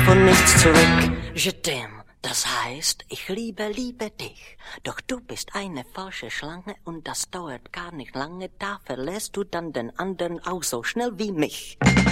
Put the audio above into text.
von nichts zurück. Je t'aime, das heißt, ich liebe dich. Doch du bist eine falsche Schlange und das dauert gar nicht lange. Da verlässt du dann den anderen auch so schnell wie mich.